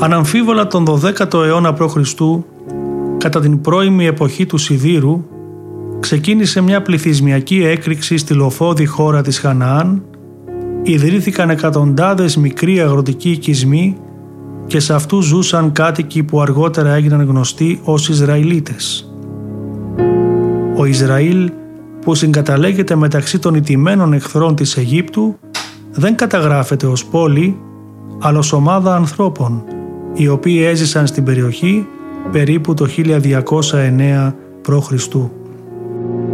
Αναμφίβολα τον 12ο αιώνα π.Χ., κατά την πρώιμη εποχή του Σιδήρου, ξεκίνησε μια πληθυσμιακή έκρηξη στη λοφόδη χώρα της Χαναάν, ιδρύθηκαν εκατοντάδες μικροί αγροτικοί οικισμοί και σε αυτούς ζούσαν κάτοικοι που αργότερα έγιναν γνωστοί ως Ισραηλίτες. Ο Ισραήλ, που συγκαταλέγεται μεταξύ των ηττημένων εχθρών της Αιγύπτου, δεν καταγράφεται ως πόλη, αλλά ως ομάδα ανθρώπων, οι οποίοι έζησαν στην περιοχή περίπου το 1209 π.Χ.